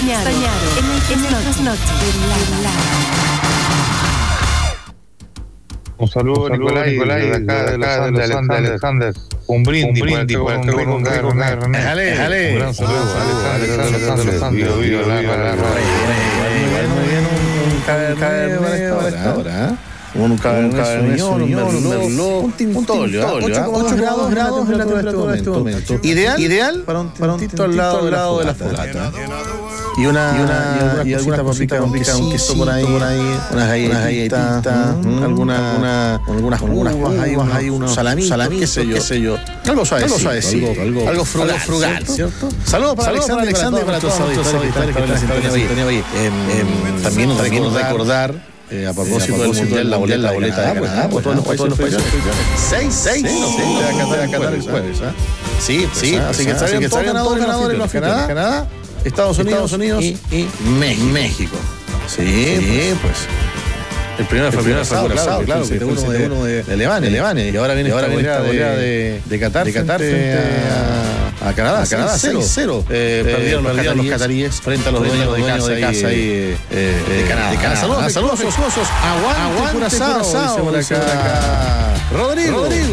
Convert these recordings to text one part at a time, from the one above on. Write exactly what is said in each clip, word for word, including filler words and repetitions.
Stañaro, en el trasnoche del lado. Un saludo, un saludo Nicolai, Nicolai, de acá de, de, acá de, de los Andes, Alexander. Un brindis, un brindis por el que con René. Déjale, déjale. Un gran saludo a Alexander de los Andes. Muy bien, un cabernet para esta hora. Un cabernet sauvignon, un merlot, un tintolio, ocho grados de temperatura en este momento. Ideal, ideal para un tintito al lado de la fogata. Y una y una y alguna cosita con pica, un queso por ahí, por ahí, unas galletitas, alguna una algunas algunas ahí, hay unos salamitos, qué sé yo, qué sé yo. Algo suavecito, algo algo frugal, ¿cierto? Saludos para Alexander y para todos nuestros auditores que están en sintonía hoy. También también recordar Eh, a propósito del mundial, la boleta, la boleta de Canadá, por todos los países. Seis, seis, de Qatar el jueves. Sí, sí, así que están todos ganadores los Canadá, Canadá, Estados Unidos y México. Sí, pues. El primero fue el primero fue claro, claro, que uno de uno de Alemania, Alemania, y ahora viene ahora viene esta goleada de de Qatar, de Qatar frente a a Canadá, Canadá cero cero. Perdieron los cataríes frente a los dueños de casa ahí de Canadá. Saludos, saludos afectuosos. Aguante Curazao, por acá. Rodrigo. Rodrigo.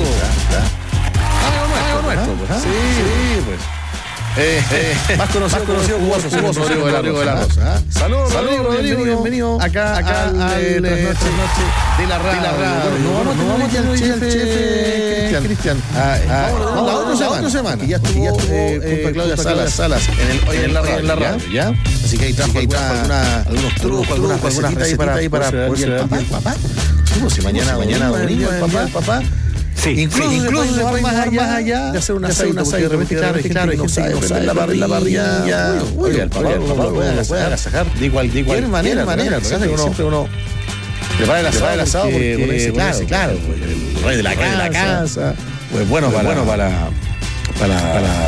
Algo nuestro, pues. Sí, pues. Eh, eh, más conocido, más conocido como Rodrigo, Rodrigo de la, Rodrigo de la Rosa. ¿eh? Saludos, Rodrigo, Rodrigo, bienvenido acá, acá al, al eh, Trasnoche de la radio. De la radio. No vamos a vamos a al chef Cristian. Vamos la otra semana. Y ya estuvo junto a Claudia Salas, Salas en el hoy en la radio, en la radio, ¿ya? Así que ahí trajo algunos trucos, algunas algunas recetas ahí para poder papá, papá. Si mañana mañana domingo el papá, papá. Sí, incluso, sí, incluso se puede más allá, más allá de hacer una sauna, de repente, claro, claro, hay gente que no sabe la parrilla, la parrilla, oye, el papá lo puede agasajar de cualquier manera, manera, siempre uno prepara el asado, el asado porque, claro, claro, el rey de la casa, pues bueno, bueno para para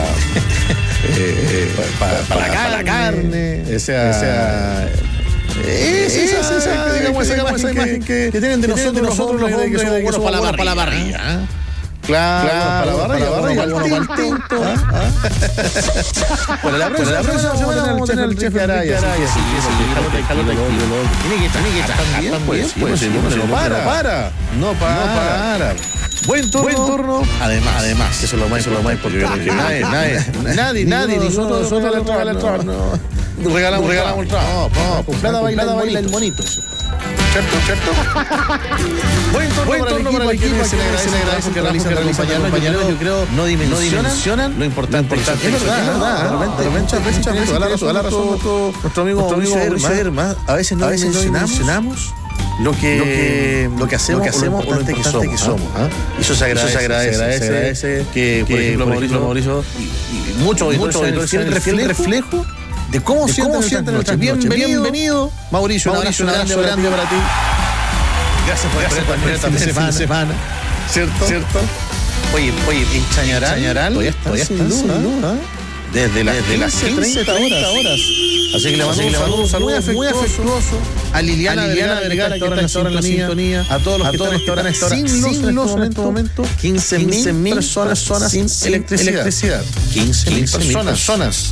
para para la carne, esa esa esa digamos esa imagen que tienen de nosotros nosotros los hombres que somos buenos para la parrilla. Claro, para la barriga, barriga, al tinto. Bueno, la próxima semana vamos a tener el chef Araya. Sí, tiene que estar, tiene que estar también, pues, pues, no para, para, no para. Buen turno, buen turno. Además, además, eso es lo más, eso es lo más porque nadie, nadie, nadie, nadie, nosotros, nosotros le trabajo, le trabajo, no, regalamos, regalamos el trabajo, no, con plata baila, baila el monito. ¿Cierto? ¿Cierto? Buen turno, Buen turno para el equipo, para el equipo se le agradece, se le agradece que realizan el compañero, yo creo, no dimensionan lo importante. Es verdad, es verdad. De repente, muchas veces, toda la razón, toda la razón, nuestro amigo Mauricio Herma, a veces no dimensionamos lo que lo que hacemos, lo que hacemos o lo importante que somos. Y eso se agradece, se agradece que, por ejemplo, Mauricio, y muchos auditores sean el reflejo de cómo de sienten, sienten nuestras noches. Bienvenido, bienvenido, Mauricio, un abrazo grande, grande para ti. Gracias por gracias por el fin de semana. semana. ¿Cierto? ¿Cierto? Oye, oye, en Chañaral, Chañaral todavía está, todavía está sin duda. Desde, la, desde las quince, treinta horas. Así que le mando un saludo muy afectuoso a Liliana Vergara, que está ahora en la sintonía, a todos los que están sin luz en este momento, quince mil personas sin electricidad. quince mil personas.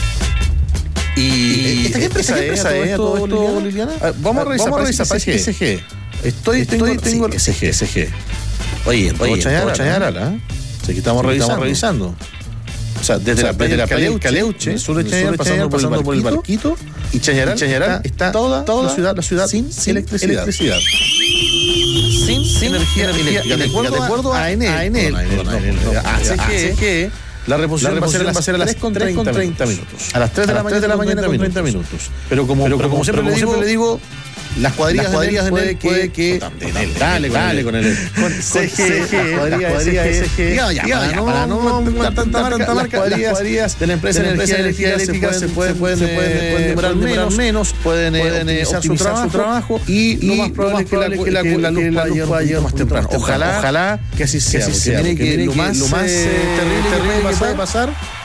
¿Y esta empresa es todo esto, Liliana? Vamos a revisar, parece que S G. Estoy, estoy, tengo S G, S G. Oye, oye, Chañaral, ¿ah? Así que estamos revisando. O sea, desde la playa del Caleuche, sur de Chañaral, pasando por el Barquito, y Chañaral está toda la ciudad, la ciudad sin electricidad. Sin energía eléctrica. De acuerdo a Enel, así que la reposición va a ser a las tres con treinta minutos. A las tres de la mañana con treinta minutos. Pero como siempre le digo, las cuadrillas, las cuadrillas de Enel puede que dale, dale con el C G, cuadrillas S G, ya, para no dar tanta marca, las cuadrillas de la empresa de energía eléctrica se pueden pueden demorar menos, pueden optimizar su trabajo y lo más probable es que la luz pueda llegar más temprano. Ojalá, ojalá que así sea, porque lo más terrible que puede pasar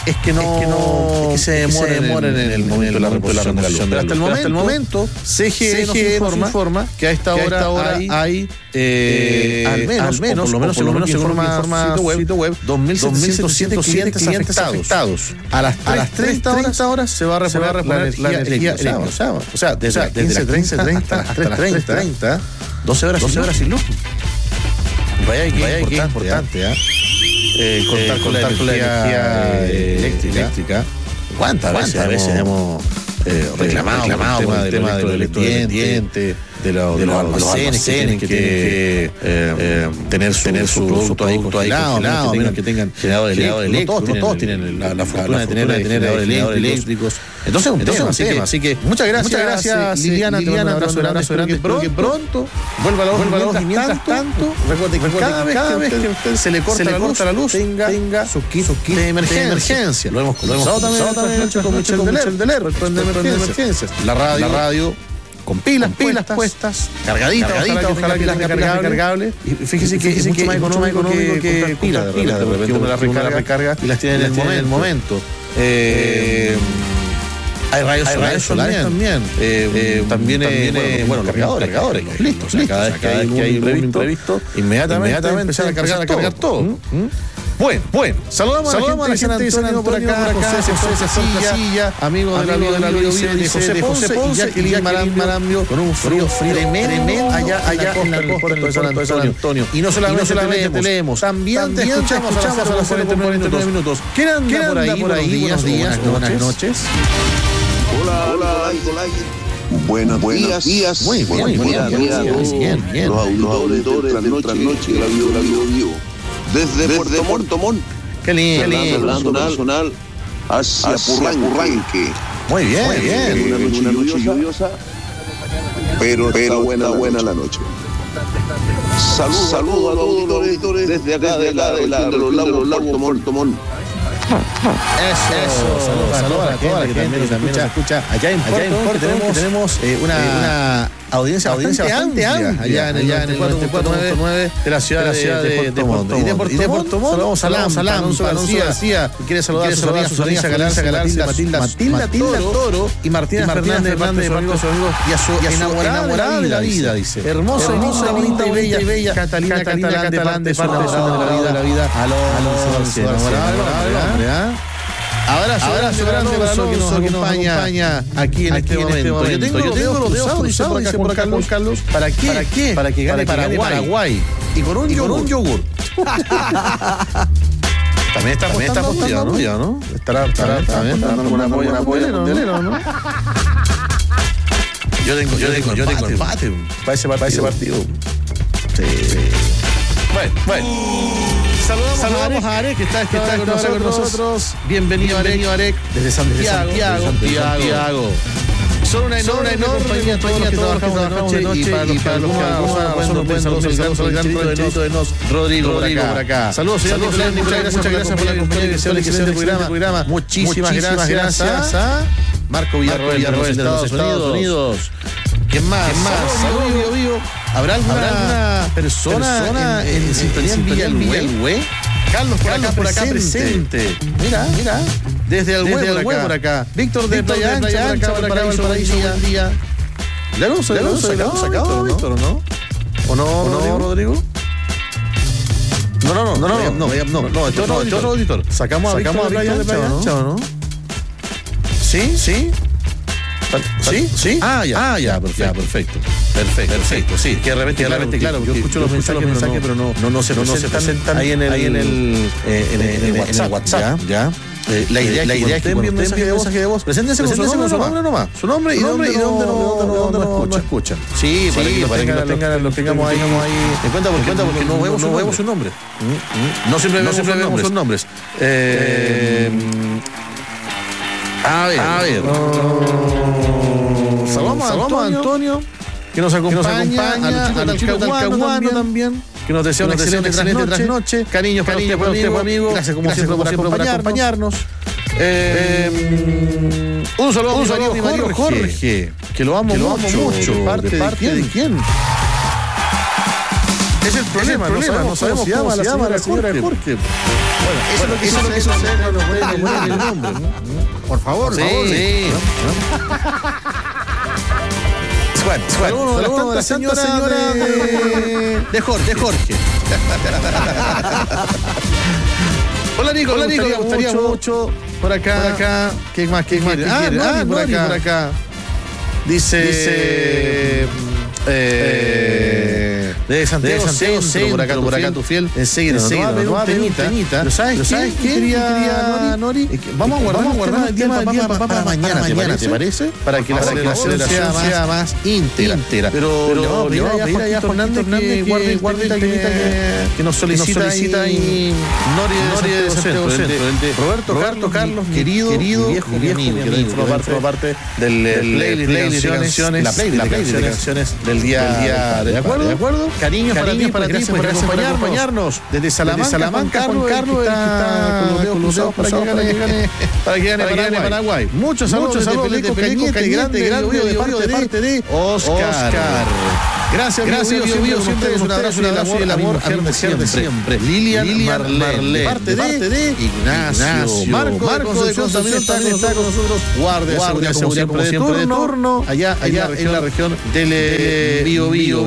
es que no, es que, no, es que se demoren, demoren en, en el momento de la reposición de la luz. Pero hasta el momento, hasta el momento C G E nos informa, informa que a esta hora, esta hora hay, hay eh, al menos, al menos, por lo menos, por lo menos informa, informa su sitio web, dos mil setecientos clientes afectados. afectados. A las, a las treinta horas se va a reponer la energía eléctrica. O sea, desde las quince treinta hasta las treinta, doce horas sin luz. Vaya que Vaya importante, importante ¿eh? Eh, contar, eh, con, contar con la energía eh, eléctrica. eléctrica. ¿Cuántas veces, ¿Cuántas veces hemos eh, reclamado, reclamado el tema, el tema de los electrodependientes, de, lo, de los almacenes que tienen que, que eh, eh, tener su, tener su producto ahí congelado, a menos que tengan generadores eléctricos? No todos tienen la, la fortuna de tener generadores eléctricos. Entonces es un tema, así, que, así que muchas gracias, muchas gracias Liliana, Liliana, un abrazo grande, espero que pronto, que pronto vuelva a la voz, y mientras tanto, recuerde que cada vez que usted se le corta la luz, tenga su kit de emergencia. Lo hemos conversado también con Michel Deler, de emergencias. La radio con pilas, pilas puestas, cargaditas, ojalá que las recargables. Y fíjese que es mucho más económico que pilas, de repente uno las recarga y las tiene en el momento. Hay rayos hay solares, solares también. también. Eh, eh, también, también eh, bueno, cargadores, cargadores, cargadores listos. listos. Cada vez que hay un imprevisto, imprevisto inmediatamente, inmediatamente empezar a cargar, a cargar todo. todo. ¿Mm? ¿Mm? Bueno, bueno, saludamos, saludamos a la gente de San Antonio por acá, José Cecilla, amigo de la Bio de la Bio de José Ponce y Jacqueline Marambio, con un frío tremendo allá allá en el puerto de San Antonio. Y no solamente te leemos, también te escuchamos a las cuarenta y nueve minutos. ¿Quién anda por ahí? Buenos días, buenas noches. Hola, hola, Nicolai. Buenos, buenos días. días. Muy bien, muy bien, bien, bien, bien, bien. Los auditores de Trasnoche, la Bio, la Bio, Bio. Desde, Desde Puerto, Puerto Montt. Qué lindo. Hablando personal hacia, hacia Purranque. Muy bien, muy bien. Una, una noche lluviosa, pero, pero está buena, buena la noche. Saludos saludo a todos los auditores desde acá, desde acá, de la región de los lagos Puerto Montt. Eso, eso, saludos saludo a toda la que también, también nos escucha allá en Puerto, tenemos, tenemos eh, una, eh, una audiencia, audiencia bastante, bastante amplia, amplia allá en el noventa y cuatro punto nueve de la ciudad de, de, de, de Puerto Montt. Y de Puerto Montt saludamos a Lampa, Alonso García, que quiere saludar a sus amigas Galarza, Galarza, Matilda Toro y Martina Fernández de parte de su amigo y a su enamorada de la vida, dice. Hermosa, hermosa, bonita y bella Catalina Catalán de parte de la vida. Alonso García, enamorada. Abrazo, abrazo grande para Alonso que nos acompaña aquí en este momento. Yo tengo los dedos cruzados, dice por acá Juan Carlos. ¿Para qué? ¿Para qué? Para que gane Paraguay. Y con un yogur. También está apostando, ¿no? Estará apostando con una polla, ¿no? Yo tengo, yo tengo, yo tengo empate para ese partido. Sí. Bueno, bueno. Saludamos, Saludamos a Arek, que está, que está con, nosotros. con nosotros. Bienvenido, Bienvenido Arek, desde Santiago. Santiago, Santiago. Santiago. Son una enorme, una enorme compañía, todos los que trabajamos de noche y para los que alguna razón no pueden saludos al gran rancherito de Nos, Rodrigo por acá. Saludos, señor Nicolás, muchas gracias por la compañía, que sea un excelente programa. Muchísimas gracias a Marco Villarroel, de los Estados Unidos. ¿Quién más? ¿Quién más? Saludos, vivo. ¿Habrá alguna persona en sintonía en Villalhue? Carlos por acá, por acá presente. Mira, mira. Desde el web por acá. Víctor de Playa Ancha, por acá, Valparaíso, buen día. ¿Le hemos sacado, Víctor, o no? ¿O no, Rodrigo? No, no, no, no, no, no, no, este otro auditor. ¿Sacamos a Víctor de Playa Ancha o no? ¿Sí? ¿Sí? ¿Sí? ¿Sí? Ah, ya, ah, ya, perfecto. Perfecto. Perfecto, perfecto, sí. Que de repente, claramente, claro, yo escucho los mensajes, pero no, no, no se presentan ahí en el, ahí en el, en el WhatsApp, ya. La idea, la idea es que cuando estén enviando mensaje de voz, preséntense con su nombre nomás, su nombre y dónde no escuchan. Sí, para que lo tengan, lo tengamos ahí en cuenta, porque no vemos su nombre. No siempre vemos sus nombres. A ver, a ver. Saludamos a Antonio, que nos acompaña, a Luchito Talcahuano también, que nos desea una excelente trasnoche. Cariños para usted, amigo. Gracias como siempre por acompañarnos. Un saludo a mi marido Jorge, que lo amo mucho. ¿De parte de quién? Es el problema, no sabemos cómo se llama la señora Jorge. Bueno, eso, bueno, eso es lo que sucede cuando ponen el nombre. Por favor, sí, por favor. Sí. Bueno, bueno, saludos de la señora, señora de, de Jorge. De Jorge. Hola Nico, hola Nico, me gustaría mucho, mucho por acá, por acá. ¿Qué más? ¿Qué más? Ah, Nori, ah, por, acá. por acá. Dice, dice eh, de Santiago, de Santiago Centro, Centro, por acá, por acá tu fiel. Enseguida, enseguida, nos va a pedir un temita. ¿Pero sabes qué? ¿Sabes qué? Quería Nori. Vamos a guardar, vamos a guardar el tema para mañana, ¿te parece? Para que la celebración sea más íntegra. Pero le vamos a pedir a Juan Hernández que guarde el temita que nos solicita ahí Nori de Santiago Centro. Roberto Carlos, querido, querido, viejo, viejo, que forma parte del playlist de canciones, la playlist de canciones del día. ¿De acuerdo? ¿De acuerdo? Cariños para ti, para gracias por acompañarnos desde Salamanca, Salamanca Juan Carlos, que está con los dedos cruzados para que gane, para que gane Paraguay. Muchos saludos de Peleco, Cañete, grande, de parte de Oscar. Gracias, gracias, Dios mío, siempre es un abrazo y el amor, el amor, mujer de siempre. Lilian Marlene, de parte de Ignacio. Marco de Concepción también está con nosotros. Guardia de seguridad, como siempre, de turno, allá en la región del Biobío.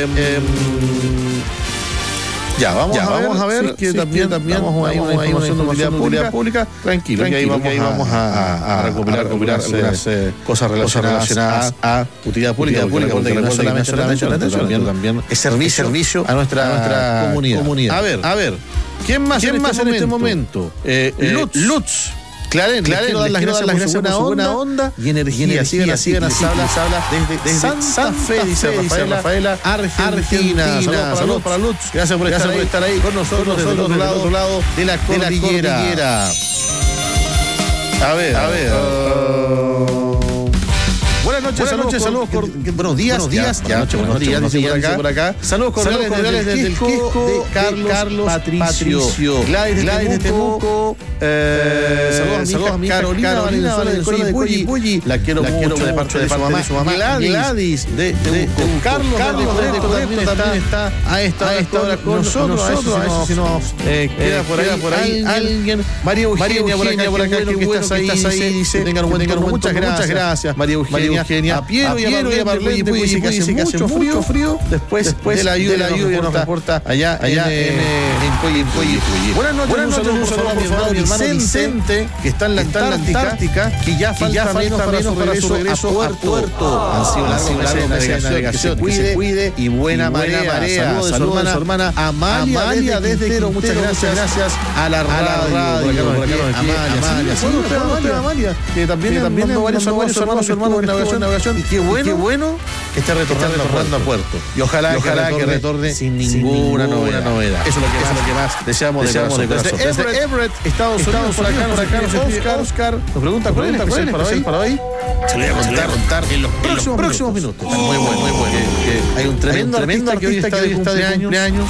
Ya, vamos, ya, a, vamos ver, a ver, sí, que sí, también, también vamos ahí una información de utilidad pública, pública. Tranquilo, tranquilo, que ahí vamos, que ahí vamos a, a, a recopilar, a recopilar algunas eh, cosas relacionadas, relacionadas a, a utilidad pública, pública, porque no solamente la atención, también, también es servicio, servicio a nuestra, a nuestra comunidad. comunidad. A ver, a ver, ¿quién más, ¿quién en, más este en este momento? Eh, eh, Lutz. Lutz. Claren, Claren, quiero dar las gracias, las gracias por su buena onda y energía. Sigan, sigan así, habla, habla desde, desde Santa, Santa Fe, dice Rafaela, Rafaela, Argentina. Argentina. Saludos para Lutz. Gracias por, gracias por estar ahí con nosotros, desde el otro lado, otro lado de la cordillera. A ver, a ver. Buenas noches, buenas noches, saludos, saludos por, buenos días, buenos días, ya, noche, buenos días, buenos días, dice por acá. Saludos cordiales desde el Quisco de Carlos, Carlos Patricio, Gladys de Temuco, saludos a mi hija Carolina Valenzuela de Coyipulli, la quiero mucho de parte de su mamá, Gladys de Temuco, Carlos también está a esta hora con nosotros, si nos queda por ahí alguien, María Eugenia por acá, que estás ahí, dice, tengan un buen día, muchas gracias, María Eugenia. Eugenia, a Piero y a Marlene dice que hace mucho frío, frío después, después de la lluvia, la lluvia nos reporta allá, allá en Coyipulli. Buenas noches, buenas noches, un saludo por favor a mi hermano Vicente, que está en la Antártica, que ya falta menos para su regreso a Puerto. Han sido largos meses de navegación, que se cuide y buena marea. Saludos de su hermana Amalia desde Quintero, muchas gracias a la radio. Amalia, Amalia, que también mandó varios hermanos hermanos en navegación. Navegación. Y qué bueno, qué bueno que esté retornando, retornando a Puerto. Y ojalá, y ojalá que, retorne que retorne sin ninguna, sin ninguna novedad. novedad. Eso es lo que, eso más, lo que más deseamos, deseamos de corazón. Desde, Desde Everett, Estados Unidos, por acá, por acá, Oscar, Oscar nos pregunta cuál es el especial para hoy. Para hoy. Se lo voy a contar, a contar en los próximos, próximos minutos. minutos. Muy bueno, muy bueno. Que, que hay un tremendo, tremendo artista, artista que hoy está de cumpleaños.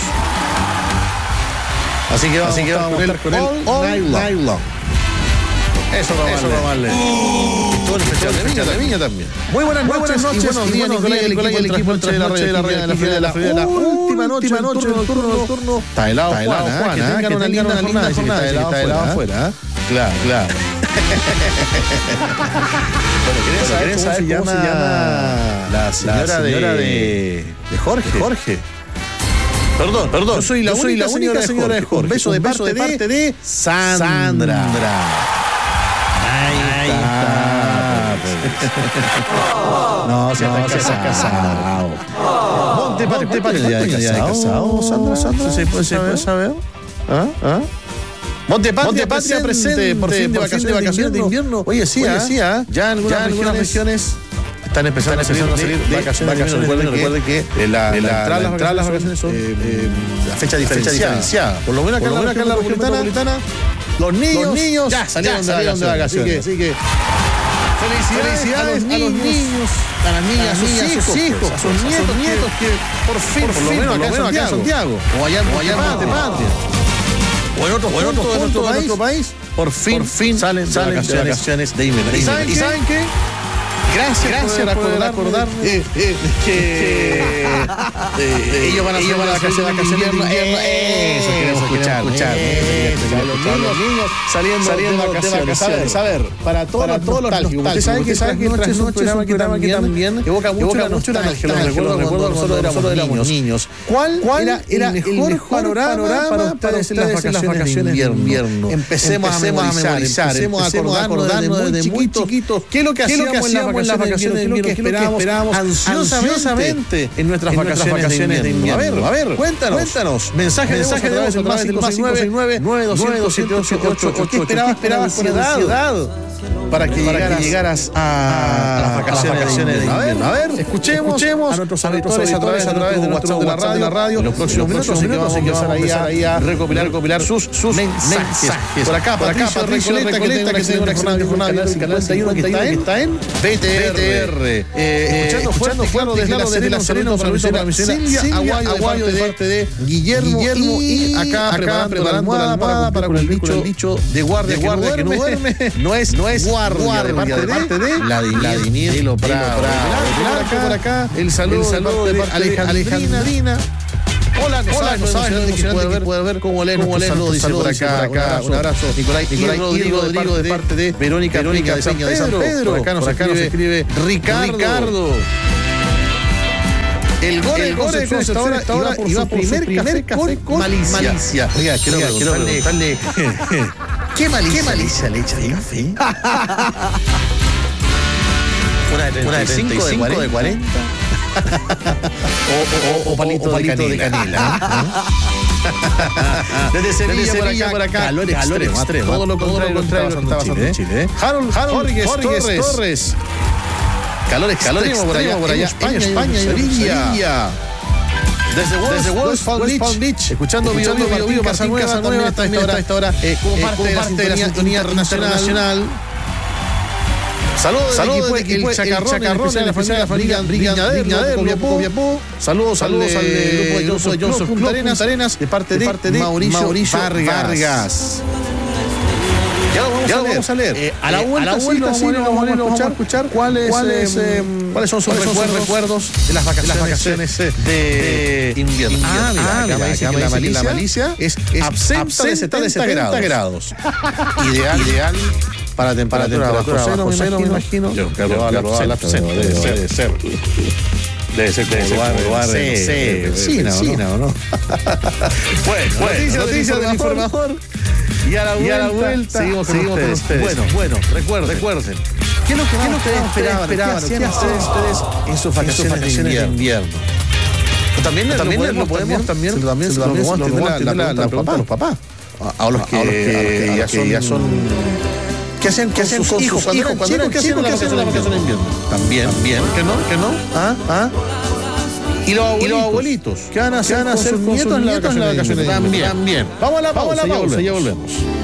Así que vamos, Así que vamos a estar con él all night long. Eso va Eso va mal. Todo el especial de Viña, de Viña también. Muy buenas noches, buenas noches y buenos días, Nicolás, y Nicolás, y el equipo de la radio de la radio de la Florida, de la Florida, la última noche, última noche, el turno, el turno. Está helado, Juana, que tengan una linda jornada, está helado afuera. Claro, claro. Bueno, ¿querés saber cómo se llama la señora de Jorge? Jorge. Perdón, perdón. Yo soy la única señora de Jorge. Un beso de parte de Sandra. Ahí está. No, se está casado. Monte Patria de casado. Sandra, Sandra. ¿Se puede saber? ¿Ah? ¿Ah? Monte Patria presente por fin de vacaciones de invierno. Oye, sí, ya en algunas regiones están empezando, están empezando a salir de vacaciones. vacaciones. Recuerden, recuerden que, que la, la, la, la, la entrada a las vacaciones son eh, eh, la fecha diferenciada. Por lo menos acá, acá en la región metropolitana, los niños, los niños ya salieron, ya salieron de vacaciones. Así que, así que felicidades, felicidades a, los a los niños, a las niñas, a sus hijos, hijos, a sus nietos, nietos que por fin, por lo menos acá en Santiago, o allá en Monte Patria, o en otro punto de nuestro país, por fin salen de vacaciones de invierno. ¿Y saben qué? Gracias, gracias por acordarme eh, eh, que eh, ellos van a ellos van a vacaciones de invierno. Eso queremos escuchar. escuchar los niños saliendo, saliendo de vacaciones. Saber, saber, para todos los nostálgicos. Usted sabe que sabe que tras noche es un programa que también evoca mucho la nostalgia. Los recuerdos cuando nosotros éramos niños. ¿Cuál era el mejor panorama para ustedes en las vacaciones de invierno? Empecemos a memorizar, empecemos a acordarnos desde muy chiquitos qué es lo que hacíamos en las vacaciones de invierno, qué es lo que esperábamos ansiosamente en nuestras vacaciones de invierno. A ver, cuéntanos, cuéntanos. Mensaje de voz a través del más cinco seis nueve, nueve dos cero siete ocho ocho ocho. ¿Qué esperabas con ansiedad para que llegaras a las vacaciones de invierno? A ver, escuchemos a nuestros auditores a través de nuestro WhatsApp de la radio. En los próximos minutos vamos a empezar ahí a recopilar sus mensajes. Por acá, por acá, Patricio Recoleta, que tiene una excelente jornada en Canal cincuenta y uno, que está en B T R. Escuchando fuerte desde La Serena para mi señora Silvia Aguayo de parte de Guillermo y acá preparando la almohada para con el dicho de guardia que no duerme. No es guardia de parte de Vladimir Prado. Por acá el saludo de parte de Alejandrina. Hola, no Hola, sabes, no sabes lo emocionante que puede ver cómo leen un saludo, dice por acá, acá, un abrazo, Nicolai, Nicolai y Rodrigo, Rodrigo de parte de Verónica, Verónica de Peña de San Pedro, por acá nos, por acá nos escribe Ricardo, Ricardo. El gol el gol de esta hora iba por su primer café con malicia. Oiga, quiero preguntarle, ¿qué malicia le echa al café? Una de treinta y cinco, de cuarenta. o, o, o palito, o palito de canela. De canela ¿eh? Desde Sevilla, Desde Sevilla por acá, calor extremo, extremo. Todo lo contrario, lo contrario que está pasando en Chile. ¿eh? Harold, Harold Jorge Torres. Torres. Calor extremo, calor extremo por allá, por allá. España, España, Sevilla. Desde West Palm Beach, escuchando Bio Bio Bio Casa Nueva, también está esta hora como parte de la sintonía internacional. Saludos Saludos del equipo, el Chacarrón, en la familia de la familia Viñadero, Copiapó. Saludos al del grupo de Johnson Punta Arenas, Arenas, de parte de, parte de Mauricio, Mauricio Vargas. Vargas. Ya lo vamos, ya a, leer. vamos a leer. Eh, a la vuelta, a la vuelta sí, sí, vamos, vamos, vamos, vamos a escuchar cuáles cuáles eh, cuáles son sus recuerdos, recuerdos de las vacaciones, de, las vacaciones de, de invierno. Ah, mira, ah, acá me dice que la malicia, la malicia es, es absenta, absenta de setenta, setenta grados. Ideal, ideal. Para temperatura, para temperatura bajo cero, me imagino. Yo creo que va al absento. Debe ser. Debe ser como lugar de vecina, ¿o no? Bueno, noticias del informador. Y a la vuelta, y a la vuelta seguimos, seguimos con ustedes. Bueno, bueno, recuerden, recuerden. ¿Qué es lo que, ¿qué ustedes esperaban? esperaban? ¿Qué hacían ustedes en sus vacaciones de invierno? También, también lo, lo podemos, también, también, también se lo podemos entender la, la pregunta a los papás. A los que, a los que, a los que ya son... ¿Qué hacían, ¿Qué hacían con sus hijos cuando eran chicos? ¿Qué hacían en la vacación de invierno? También, también. ¿Que no? ¿Que no? ¿Ah? ¿Ah? ¿Y los abuelitos? ¿Y los abuelitos? ¿Qué van a hacer con sus nietos en la vacación de invierno? También. Vamos a la pausa, ya volvemos.